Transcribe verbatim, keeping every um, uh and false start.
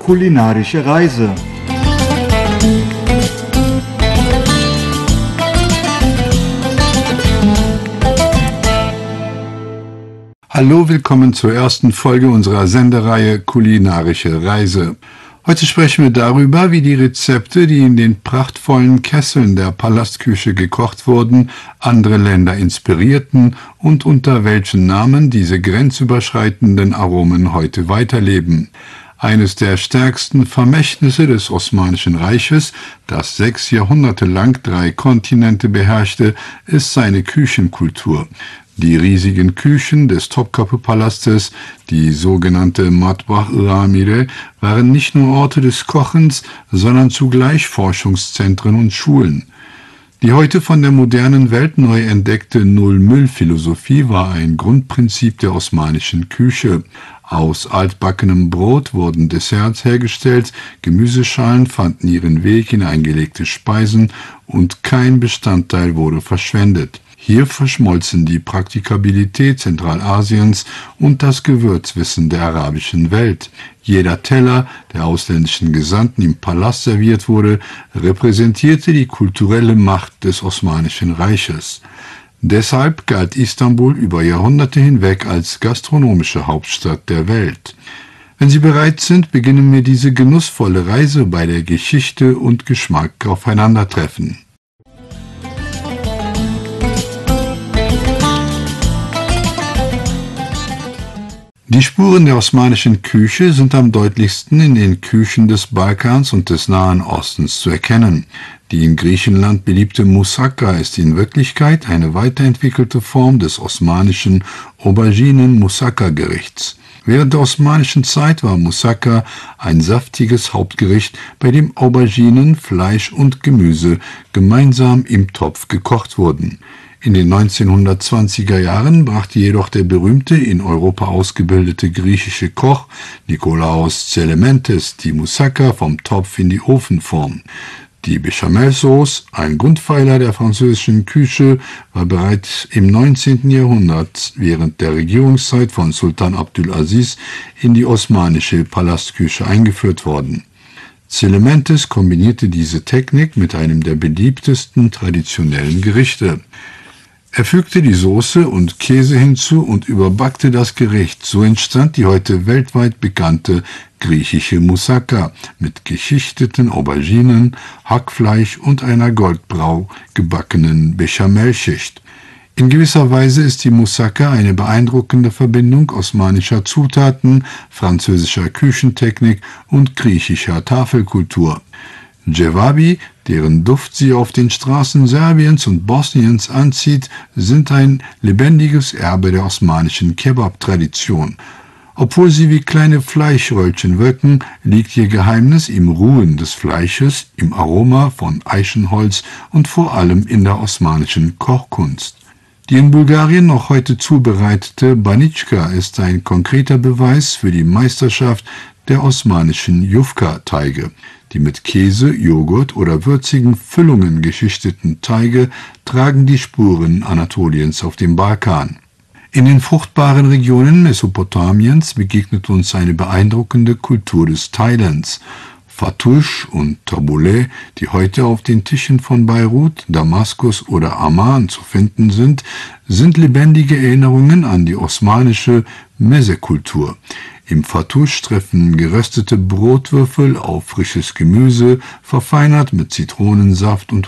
Kulinarische Reise. Hallo, willkommen zur ersten Folge unserer Sendereihe Kulinarische Reise. Heute sprechen wir darüber, wie die Rezepte, die in den prachtvollen Kesseln der Palastküche gekocht wurden, andere Länder inspirierten und unter welchen Namen diese grenzüberschreitenden Aromen heute weiterleben. Eines der stärksten Vermächtnisse des Osmanischen Reiches, das sechs Jahrhunderte lang drei Kontinente beherrschte, ist seine Küchenkultur. Die riesigen Küchen des Topkapi-Palastes, die sogenannte Matbah-ı-Amire, waren nicht nur Orte des Kochens, sondern zugleich Forschungszentren und Schulen. Die heute von der modernen Welt neu entdeckte Null-Müll-Philosophie war ein Grundprinzip der osmanischen Küche. Aus altbackenem Brot wurden Desserts hergestellt, Gemüseschalen fanden ihren Weg in eingelegte Speisen und kein Bestandteil wurde verschwendet. Hier verschmolzen die Praktikabilität Zentralasiens und das Gewürzwissen der arabischen Welt. Jeder Teller, der ausländischen Gesandten im Palast serviert wurde, repräsentierte die kulturelle Macht des Osmanischen Reiches. Deshalb galt Istanbul über Jahrhunderte hinweg als gastronomische Hauptstadt der Welt. Wenn Sie bereit sind, beginnen wir diese genussvolle Reise bei der Geschichte und Geschmack aufeinandertreffen. Die Spuren der osmanischen Küche sind am deutlichsten in den Küchen des Balkans und des Nahen Ostens zu erkennen. Die in Griechenland beliebte Moussaka ist in Wirklichkeit eine weiterentwickelte Form des osmanischen Auberginen-Moussaka-Gerichts. Während der osmanischen Zeit war Moussaka ein saftiges Hauptgericht, bei dem Auberginen, Fleisch und Gemüse gemeinsam im Topf gekocht wurden. In den neunzehnhundertzwanziger Jahren brachte jedoch der berühmte, in Europa ausgebildete griechische Koch Nikolaos Tselementes die Moussaka vom Topf in die Ofenform. Die Bechamelsauce, ein Grundpfeiler der französischen Küche, war bereits im neunzehnten Jahrhundert während der Regierungszeit von Sultan Abdulaziz in die osmanische Palastküche eingeführt worden. Tselementes kombinierte diese Technik mit einem der beliebtesten traditionellen Gerichte. Er fügte die Soße und Käse hinzu und überbackte das Gericht. So entstand die heute weltweit bekannte griechische Moussaka mit geschichteten Auberginen, Hackfleisch und einer goldgrau gebackenen Bechamelschicht. In gewisser Weise ist die Moussaka eine beeindruckende Verbindung osmanischer Zutaten, französischer Küchentechnik und griechischer Tafelkultur. Cevabi, deren Duft sie auf den Straßen Serbiens und Bosniens anzieht, sind ein lebendiges Erbe der osmanischen Kebab-Tradition. Obwohl sie wie kleine Fleischröllchen wirken, liegt ihr Geheimnis im Ruhen des Fleisches, im Aroma von Eichenholz und vor allem in der osmanischen Kochkunst. Die in Bulgarien noch heute zubereitete Banitschka ist ein konkreter Beweis für die Meisterschaft der osmanischen Yufka-Teige. Die mit Käse, Joghurt oder würzigen Füllungen geschichteten Teige tragen die Spuren Anatoliens auf dem Balkan. In den fruchtbaren Regionen Mesopotamiens begegnet uns eine beeindruckende Kultur des Teilens. Fatoush und Tabbouleh, die heute auf den Tischen von Beirut, Damaskus oder Amman zu finden sind, sind lebendige Erinnerungen an die osmanische Meze-Kultur. Im Fatoush treffen geröstete Brotwürfel auf frisches Gemüse, verfeinert mit Zitronensaft und